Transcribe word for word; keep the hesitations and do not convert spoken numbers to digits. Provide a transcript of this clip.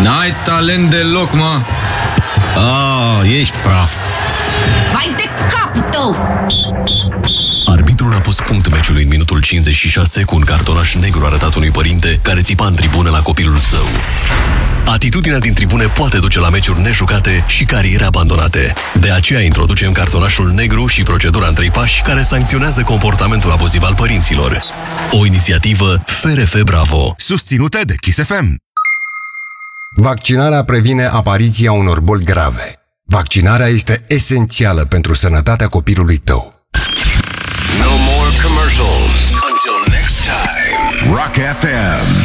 N-ai talent deloc, mă. Ah, ești praf. Vai de capul tău! Arbitrul a pus punct meciului în minutul cincizeci și șase cu un cartonaș negru arătat unui părinte care țipa în tribune la copilul său. Atitudinea din tribune poate duce la meciuri nejucate și cariere abandonate. De aceea introducem cartonașul negru și procedura în trei pași care sancționează comportamentul abuziv al părinților. O inițiativă F R F Bravo, susținută de Kiss F M. Vaccinarea previne apariția unor boli grave. Vaccinarea este esențială pentru sănătatea copilului tău. No more commercials. Until next time. Rock F M.